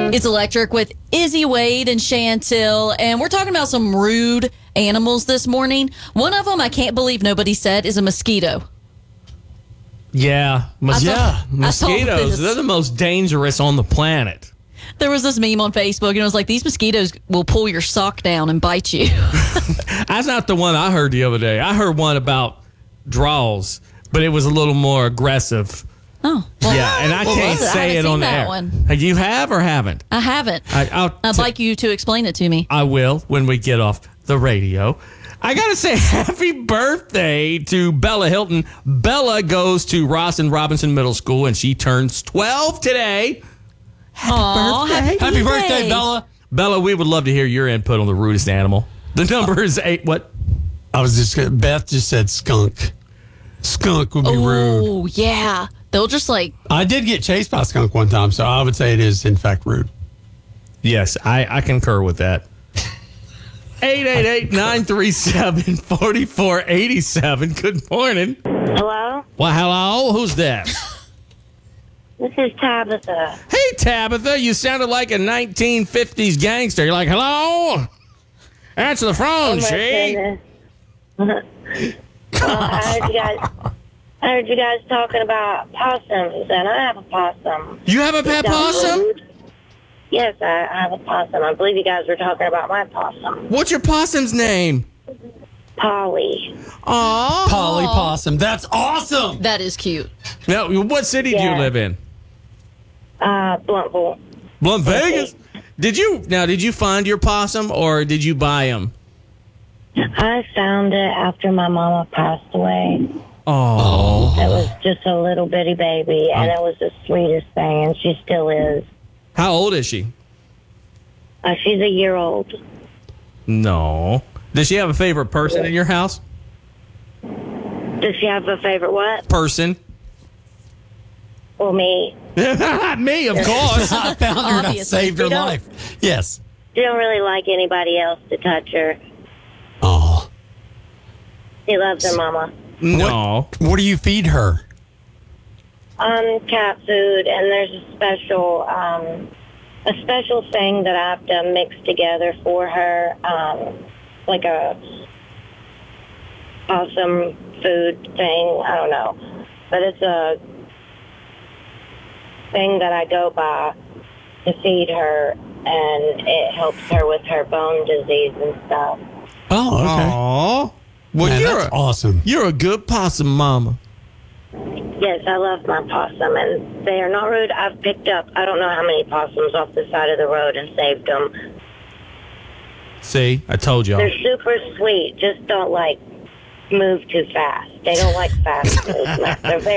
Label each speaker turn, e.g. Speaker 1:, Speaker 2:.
Speaker 1: It's Electric with Izzy Wade and Chantil, and we're talking about some rude animals this morning. One of them I can't believe nobody said is a mosquito.
Speaker 2: Yeah, mosquitoes. They're the most dangerous on the planet.
Speaker 1: There was this meme on Facebook, and it was like, these mosquitoes will pull your sock down and bite you.
Speaker 2: That's not the one I heard the other day. I heard one about draws, but it was a little more aggressive.
Speaker 1: Oh. Well,
Speaker 2: yeah, and I can't say it on the air.
Speaker 1: One.
Speaker 2: You have or haven't?
Speaker 1: I haven't. I'd like you to explain it to me.
Speaker 2: I will when we get off the radio. I got to say happy birthday to Bella Hilton. Bella goes to Ross and Robinson Middle School, and she turns 12 today.
Speaker 3: Happy birthday, Bella.
Speaker 2: Bella, we would love to hear your input on the rudest animal. The number is 8. What?
Speaker 3: Beth just said skunk. Skunk would be rude.
Speaker 1: Oh, yeah. They'll just like...
Speaker 3: I did get chased by a skunk one time, so I would say it is, in fact, rude.
Speaker 2: Yes, I concur with that. 888-937-4487. Good morning.
Speaker 4: Hello?
Speaker 2: Well, hello? Who's this?
Speaker 4: This is Tabitha.
Speaker 2: Hey, Tabitha. You sounded like a 1950s gangster. You're like, hello? Answer the phone, she.
Speaker 4: I heard you guys talking about possums, and I have a possum.
Speaker 2: You have a pet possum?
Speaker 4: Yes, I have a possum. I believe you guys were talking about my possum.
Speaker 2: What's your possum's name?
Speaker 4: Polly.
Speaker 2: Aw.
Speaker 3: Polly Possum. That's awesome.
Speaker 1: That is cute.
Speaker 2: Now, what city do you live in?
Speaker 4: Bluntville.
Speaker 2: Blunt Vegas? Did you find your possum or did you buy him?
Speaker 4: I found it after my mama passed away.
Speaker 2: Oh.
Speaker 4: It was just a little bitty baby, and it was the sweetest thing, and she still is.
Speaker 2: How old is she?
Speaker 4: She's a year old.
Speaker 2: No. Does she have a favorite person in your house?
Speaker 4: Does she have a favorite what?
Speaker 2: Person.
Speaker 4: Well, me.
Speaker 2: Me, of course.
Speaker 3: I found her and I saved her life. Yes.
Speaker 4: She don't really like anybody else to touch her.
Speaker 3: Oh.
Speaker 4: She loves her mama.
Speaker 2: No.
Speaker 3: What do you feed her?
Speaker 4: Cat food, and there's a special thing that I have to mix together for her, like a possum food thing. I don't know, but it's a thing that I go by to feed her, and it helps her with her bone disease and stuff.
Speaker 3: Oh, okay.
Speaker 2: Aww. Well,
Speaker 3: Man, that's awesome.
Speaker 2: You're a good possum mama.
Speaker 4: Yes, I love my possum, and they are not rude. I've picked up, I don't know how many possums off the side of the road and saved them.
Speaker 2: See, I told y'all.
Speaker 4: They're super sweet. Just don't, move too fast. They don't like fast movement. They're very